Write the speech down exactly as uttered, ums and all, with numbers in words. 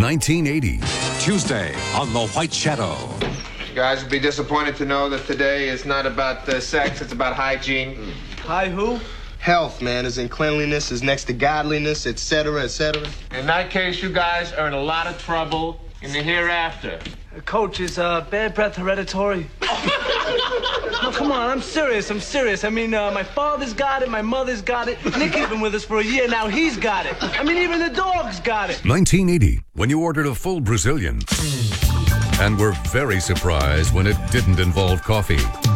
nineteen eighty. Tuesday on The White Shadow. You guys will be disappointed to know that today is not about uh, sex, it's about hygiene. Hi, who? Health, man, is in cleanliness, is next to godliness, et cetera, et cetera. In that case, you guys are in a lot of trouble in the hereafter. Uh, Coach, is uh, bad breath hereditary? No, come on, I'm serious, I'm serious. I mean, uh, my father's got it, my mother's got it. Nick has been with us for a year now, he's got it. I mean, even the dog's got it. nineteen eighty, when you ordered a full Brazilian and were very surprised when it didn't involve coffee.